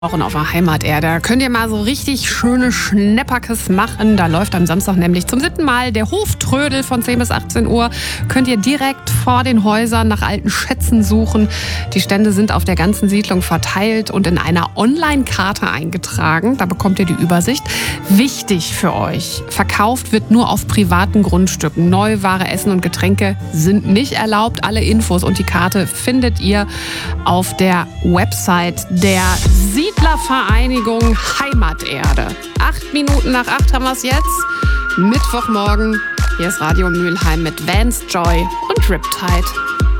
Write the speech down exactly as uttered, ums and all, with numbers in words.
Auch auf der Heimaterde. Da könnt ihr mal so richtig schöne Schnäpperkes machen. Da läuft am Samstag nämlich zum siebten Mal der Hoftrödel von zehn bis achtzehn Uhr. Könnt ihr direkt vor den Häusern nach alten Schätzen suchen. Die Stände sind auf der ganzen Siedlung verteilt und in einer Online-Karte eingetragen. Da bekommt ihr die Übersicht. Wichtig für euch: Verkauft wird nur auf privaten Grundstücken. Neuware, Essen und Getränke sind nicht erlaubt. Alle Infos und die Karte findet ihr auf der Website der Siedlervereinigung Heimaterde. Acht Minuten nach acht haben wir es jetzt. Mittwochmorgen. Hier ist Radio Mülheim mit Vance Joy und Riptide.